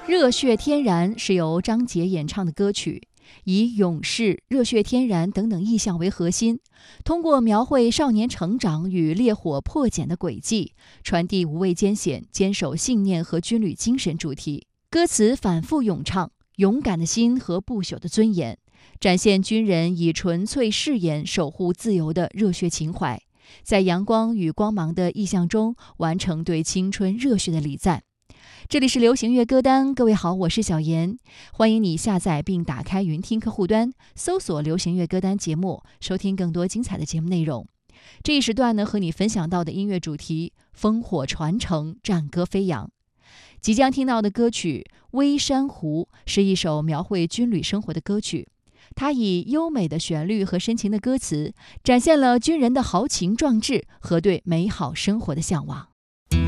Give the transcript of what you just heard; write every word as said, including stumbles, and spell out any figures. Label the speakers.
Speaker 1: 热血天然是由张杰演唱的歌曲，以勇士、热血天然等等意象为核心，通过描绘少年成长与烈火破茧的轨迹，传递无畏艰险、坚守信念和军旅精神主题。歌词反复咏唱勇敢的心和不朽的尊严，展现军人以纯粹誓言守护自由的热血情怀，在阳光与光芒的意象中完成对青春热血的礼赞。这里是流行乐歌单，各位好，我是小妍，欢迎你下载并打开云听客户端，搜索流行乐歌单节目，收听更多精彩的节目内容。这一时段呢，和你分享到的音乐主题：烽火传承，战歌飞扬。即将听到的歌曲《微山湖》是一首描绘军旅生活的歌曲，它以优美的旋律和深情的歌词，展现了军人的豪情壮志和对美好生活的向往。